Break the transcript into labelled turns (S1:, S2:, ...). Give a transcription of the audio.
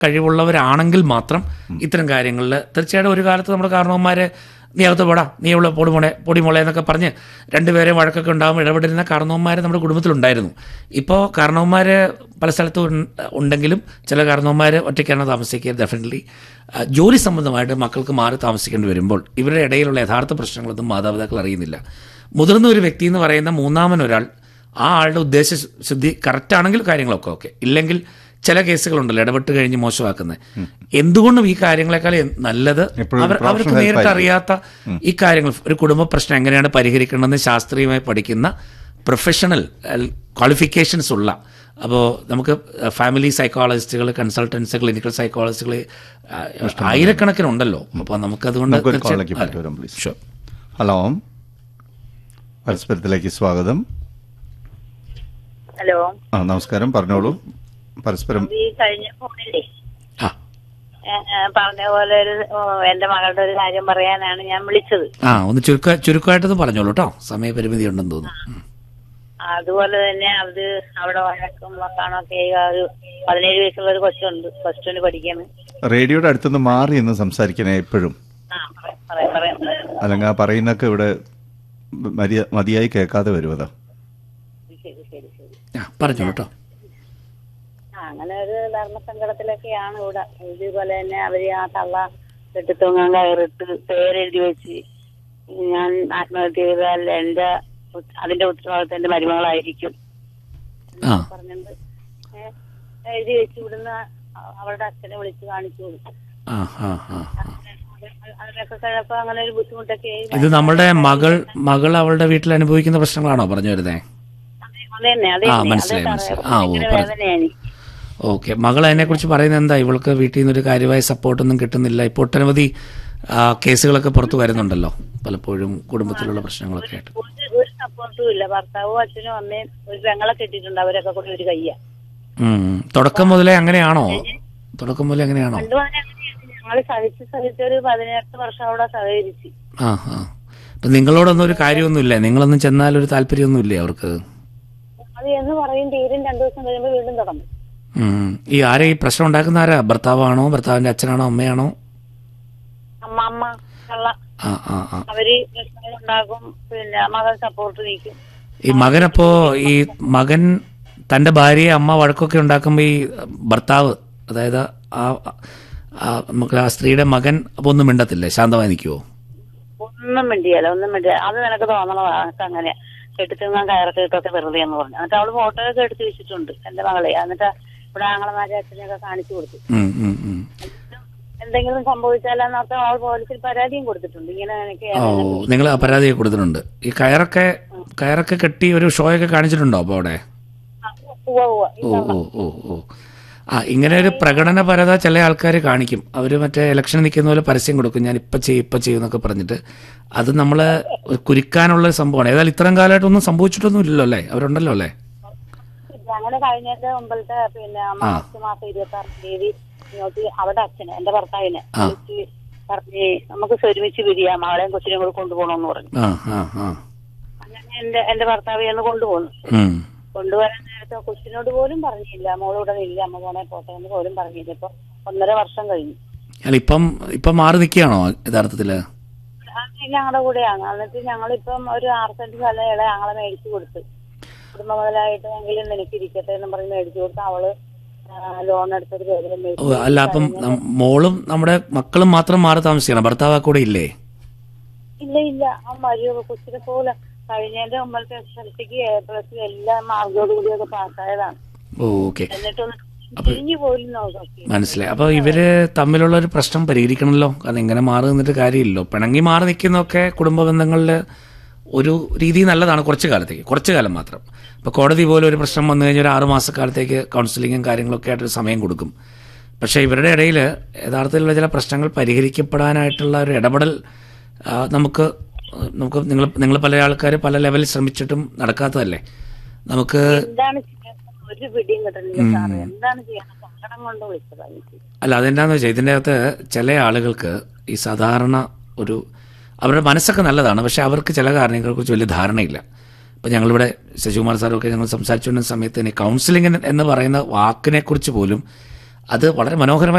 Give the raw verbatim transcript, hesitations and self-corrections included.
S1: കഴിവുള്ളവരാണെങ്കിൽ മാത്രം ഇത്തരം കാര്യങ്ങളിൽ തീർച്ചയായിട്ടും ഒരു കാലത്ത് നമ്മുടെ കാരണവന്മാർ നീ അകത്ത് പോടാ, നീ ഉള്ള പൊടി മോളെ പൊടി മോളെ എന്നൊക്കെ പറഞ്ഞ് രണ്ടുപേരെയും വഴക്കൊക്കെ ഉണ്ടാകുമ്പോൾ ഇടപെടുന്ന കാരണവന്മാർ നമ്മുടെ കുടുംബത്തിലുണ്ടായിരുന്നു. ഇപ്പോൾ കാരണവന്മാർ പല സ്ഥലത്തും ഉണ്ടെങ്കിലും ചില കാരണവന്മാർ ഒറ്റയ്ക്കാണ് താമസിക്കുക. ഡെഫിനറ്റ്ലി ജോലി സംബന്ധമായിട്ട് മക്കൾക്ക് മാറി താമസിക്കേണ്ടി വരുമ്പോൾ ഇവരുടെ ഇടയിലുള്ള യഥാർത്ഥ പ്രശ്നങ്ങളൊന്നും മാതാപിതാക്കൾ അറിയുന്നില്ല. മുതിർന്ന ഒരു വ്യക്തി എന്ന് പറയുന്ന മൂന്നാമനൊരാൾ ആ ആളുടെ ഉദ്ദേശശുദ്ധി കറക്റ്റാണെങ്കിൽ കാര്യങ്ങളൊക്കെ ഓക്കെ, ഇല്ലെങ്കിൽ ചില കേസുകളുണ്ടല്ലോ ഇടപെട്ട് കഴിഞ്ഞ് മോശമാക്കുന്നത്. എന്തുകൊണ്ടും ഈ കാര്യങ്ങളെക്കാൾ നല്ലത് അവർ അവർക്ക് നേരിട്ട് അറിയാത്ത ഈ കാര്യങ്ങൾ, ഒരു കുടുംബ പ്രശ്നം എങ്ങനെയാണ് പരിഹരിക്കണമെന്ന് ശാസ്ത്രീയമായി പഠിക്കുന്ന പ്രൊഫഷണൽ ക്വാളിഫിക്കേഷൻസ് ഉള്ള, അപ്പോൾ നമുക്ക് ഫാമിലി സൈക്കോളജിസ്റ്റുകൾ, കൺസൾട്ടൻസ്, ക്ലിനിക്കൽ സൈക്കോളജിസ്റ്റുകൾ ആയിരക്കണക്കിനുണ്ടല്ലോ. അപ്പോൾ നമുക്കതുകൊണ്ട്
S2: ഹലോ, പരസ്പരത്തിലേക്ക് സ്വാഗതം.
S3: ഹലോ,
S2: ആ നമസ്കാരം, പറഞ്ഞോളൂ. പരസ്പരം
S3: ഈ കഴിഞ്ഞ ഫോണില്ലേ പറഞ്ഞ പോലെ ഒരു എന്റെ മകളുടെ ഒരു കാര്യം പറയാനാണ് ഞാൻ വിളിച്ചത്.
S1: ആ ഒന്ന് ചുരുക്ക ചുരുക്കമായിട്ടൊന്ന് പറഞ്ഞോളൂ കേട്ടോ, സമയപരിമിതി ഉണ്ടെന്ന് തോന്നുന്നു.
S3: അതുപോലെ തന്നെ അത് അവിടെ വഴക്കും വക്കാണൊക്കെ ഒരു പതിനേഴ് വയസ്സുള്ള ഒരു കൊച്ചുണ്ട്, പ്ലസ് ടുവിന് പഠിക്കാണ്.
S2: റേഡിയോയുടെ അടുത്തുനിന്ന് മാറി എന്ന് സംസാരിക്കണേ എപ്പോഴും, അല്ലെങ്കിൽ ആ പറയുന്നൊക്കെ ഇവിടെ മതിയായി കേൾക്കാതെ വരുമതാ.
S3: ശരി ശരി ശരി
S1: പറഞ്ഞോളൂ കേട്ടോ.
S3: അങ്ങനെ ഒരു ധർമ്മസങ്കടത്തിലൊക്കെയാണ് ഇവിടെ. ഇതുപോലെ തന്നെ അവര് ആ തള്ള കെട്ടിത്തൂങ്ങാൻ കയറിട്ട് പേരെഴുതി വെച്ച് ഞാൻ ആത്മഹത്യ ചെയ്താൽ എന്റെ അതിന്റെ ഉത്തരവാദിത്തം എന്റെ മരുമകളായിരിക്കും പറഞ്ഞിട്ട് എഴുതി വെച്ച് ഇവിടുന്ന് അവരുടെ അച്ഛനെ വിളിച്ച് കാണിച്ചു കൊടുക്കും. അതിനൊക്കെ കഴിഞ്ഞപ്പോ അങ്ങനെ ഒരു ബുദ്ധിമുട്ടൊക്കെ.
S1: ഇത് നമ്മുടെ മകൾ മകൾ അവളുടെ വീട്ടിൽ അനുഭവിക്കുന്ന പ്രശ്നങ്ങളാണോ പറഞ്ഞു വരുന്നേ? മനസ്സിലായി മനസ്സിലായി. ആ ഓ ഓക്കെ. മകൾ അതിനെ കുറിച്ച് പറയുന്നത് എന്താ? ഇവൾക്ക് വീട്ടിൽ നിന്നൊരു കാര്യമായ സപ്പോർട്ടൊന്നും കിട്ടുന്നില്ല. ഇപ്പോൾ ഒട്ടനവധി കേസുകളൊക്കെ പുറത്തു വരുന്നുണ്ടല്ലോ, പലപ്പോഴും കുടുംബത്തിലുള്ള പ്രശ്നങ്ങളൊക്കെ ആയിട്ട്.
S3: ഒരു സപ്പോർട്ടും ഇല്ല. ഭർത്താവും അച്ഛനും അമ്മയും ഒരു പെങ്ങളെ കെട്ടിയിട്ടുണ്ട്, അവരൊക്കെ കൂടി ഒരു കയ്യ.
S1: തുടക്കം മുതലേ അങ്ങനെയാണോ? തുടക്കം മുതലേ അങ്ങനെയാണോ?
S3: ഞങ്ങള് സഹിച്ച് സഹിച്ചൊരു പതിനെട്ട് വർഷം അവിടെ സഹകരിച്ചു.
S1: ആ ആ അപ്പൊ നിങ്ങളോടൊന്നും ഒരു കാര്യമൊന്നുമില്ലേ? നിങ്ങളൊന്നും ചെന്നാൽ ഒരു താല്പര്യമൊന്നുമില്ലേ അവർക്ക്?
S3: അത് എന്ന് പറയും തീരും, രണ്ടു ദിവസം കഴിയുമ്പോൾ വീണ്ടും തുടങ്ങും.
S1: ഈ ആരെ ഈ പ്രശ്നം ഉണ്ടാക്കുന്ന ആരാ? ഭർത്താവാണോ, ഭർത്താവിന്റെ അച്ഛനാണോ, അമ്മയാണോ?
S3: അമ്മ അമ്മ അവര് പ്രശ്നങ്ങൾ ഉണ്ടാക്കും, പിന്നെ മകൻ സപ്പോർട്ട് നീക്കും.
S1: ഈ മകനപ്പോ ഈ മകൻ തന്റെ ഭാര്യയെ അമ്മ വഴക്കൊക്കെ ഉണ്ടാക്കുമ്പോ ഈ ഭർത്താവ്, അതായത് ആ നമുക്ക് ആ സ്ത്രീയുടെ മകൻ അപ്പൊ ഒന്നും മിണ്ടത്തില്ലേ? ശാന്തമായി നിൽക്കുവോ?
S3: ഒന്നും മിണ്ടിയല്ല, ഒന്നും മിണ്ടിയ. അത് നിനക്ക് തോന്നണതാ അങ്ങനെ കെട്ടിത്തൂങ്ങാൻ കയറൊക്കെ ഇട്ടൊക്കെ വെറുതെ എന്ന് പറഞ്ഞു. എന്നിട്ട് അവള് ഫോട്ടോ ഒക്കെ എടുത്ത് വെച്ചിട്ടുണ്ട് എന്റെ മകളെ. എന്നിട്ട് ഇവിടെ ആങ്ങളമാരെ അച്ഛനെയൊക്കെ കാണിച്ചു കൊടുത്തു. എന്തെങ്കിലും സംഭവിച്ചാലെന്നർത്ഥം അവൾ പോലീസിൽ പരാതിയും കൊടുത്തിട്ടുണ്ട്. ഇങ്ങനെ
S1: നിങ്ങൾ പരാതി കൊടുത്തിട്ടുണ്ട്. ഈ കയറൊക്കെ കയറൊക്കെ കെട്ടി ഒരു ഷോ ഒക്കെ കാണിച്ചിട്ടുണ്ടോ അപ്പൊ അവിടെ? ഓ ഓ ഓ ഓ ആ ഇങ്ങനെ ഒരു പ്രകടനപരത ചില ആൾക്കാർ കാണിക്കും. അവർ മറ്റേ ഇലക്ഷൻ നിൽക്കുന്ന പോലെ പരസ്യം കൊടുക്കും, ഞാൻ ഇപ്പം ചെയ്യും ഇപ്പം ചെയ്യും എന്നൊക്കെ പറഞ്ഞിട്ട്. അത് നമ്മള് കുരുക്കാനുള്ള സംഭവമാണ്. ഏതായാലും ഇത്രയും കാലമായിട്ടൊന്നും സംഭവിച്ചിട്ടൊന്നും ഇല്ലല്ലോ അല്ലേ? അവരുണ്ടല്ലോ അല്ലേ?
S3: അങ്ങനെ കഴിഞ്ഞിട്ട് മുമ്പത്തെ പിന്നെ മാർച്ച് മാസം ഇരുപത്തി ആറാം തീയതി അവിടെ അച്ഛന് എന്റെ ഭർത്താവിനെ പറഞ്ഞ് നമുക്ക് ഒരുമിച്ച് പിരിയാം, അവളെയും കൊച്ചിനെ കൂടെ കൊണ്ടുപോകണമെന്ന് പറഞ്ഞു. അങ്ങനെ എന്റെ എന്റെ ഭർത്താവ് എന്ന് കൊണ്ടുപോകുന്നു. കൊണ്ടുവരാൻ നേരത്തെ കൊച്ചിനോട് പോലും പറഞ്ഞില്ല, മോളിവിടെ ഇല്ല, അമ്മ പോണേ പോട്ടെ എന്ന് പോലും പറഞ്ഞില്ല. ഇപ്പൊ ഒന്നര വർഷം കഴിഞ്ഞു.
S1: ഇപ്പം ഇപ്പം മാറി നിൽക്കുകയാണോ യഥാർത്ഥത്തില്?
S3: ഞങ്ങളുടെ കൂടെയാണ്. എന്നിട്ട് ഞങ്ങളിപ്പം ഒരു ആറ് സെന്റ് സ്ഥലം ഇള ഞങ്ങളെ മേടിച്ചു കൊടുത്ത്, കുടുംബ മുതലായിട്ട് എങ്കിലും നിനക്ക് ഇരിക്കട്ടെ എന്ന് പറഞ്ഞ് മേടിച്ചു കൊടുത്ത് അവള് ലോൺ എടുത്തൊരു പേര്.
S1: അല്ല, അപ്പം മോളും നമ്മുടെ മക്കളും മാത്രം മാറി താമസിക്കണം, ഭർത്താവ് കൂടെ ഇല്ലേ?
S3: ഇല്ല ഇല്ല, ആ മരിയോ കൊച്ചിനെ പോലെ കഴിഞ്ഞതിന്റെ മുമ്പത്തെ എസ് എൽ സിക്ക് എ പ്ലസ് എല്ലാ മാർക്കോട് കൂടിയൊക്കെ പാസ്സായതാണ്. എന്നിട്ടൊന്ന് തിരിഞ്ഞു പോലും നോക്കി.
S1: മനസ്സിലായി. അപ്പൊ ഇവര് തമ്മിലുള്ള ഒരു പ്രശ്നം പരിഹരിക്കണമല്ലോ. കാരണം ഇങ്ങനെ മാറി നിന്നിട്ട് കാര്യമില്ലല്ലോ. പിണങ്ങി മാറി നിൽക്കുന്നൊക്കെ കുടുംബ ബന്ധങ്ങളില് ഒരു രീതി നല്ലതാണ്, കുറച്ചു കാലത്തേക്ക്, കുറച്ചു കാലം മാത്രം. ഇപ്പൊ കോടതി പോലെ ഒരു പ്രശ്നം വന്നു കഴിഞ്ഞാൽ ഒരു ആറുമാസക്കാലത്തേക്ക് കൗൺസിലിങ്ങും കാര്യങ്ങളൊക്കെ ആയിട്ടൊരു സമയം കൊടുക്കും. പക്ഷെ ഇവരുടെ ഇടയിൽ യഥാർത്ഥത്തിലുള്ള ചില പ്രശ്നങ്ങൾ പരിഹരിക്കപ്പെടാനായിട്ടുള്ള ഒരു ഇടപെടൽ നമുക്ക് നമുക്ക് നിങ്ങൾ നിങ്ങൾ പല ആൾക്കാർ പല ലെവലിൽ ശ്രമിച്ചിട്ടും നടക്കാത്തതല്ലേ? നമുക്ക് അല്ല, അതെന്താന്ന് വെച്ചാൽ ഇതിൻ്റെ അകത്ത് ചില ആളുകൾക്ക് ഈ സാധാരണ ഒരു അവരുടെ മനസ്സൊക്കെ നല്ലതാണ്, പക്ഷെ അവർക്ക് ചില കാര്യങ്ങളെ കുറിച്ച് വലിയ ധാരണയില്ല. ഇപ്പം ഞങ്ങളിവിടെ ശശികുമാർ സാറൊക്കെ ഞങ്ങൾ സംസാരിച്ചുകൊണ്ടിരുന്ന സമയത്ത് തന്നെ കൗൺസിലിംഗ് എന്ന് പറയുന്ന വാക്കിനെ കുറിച്ച് പോലും അത് വളരെ മനോഹരമായ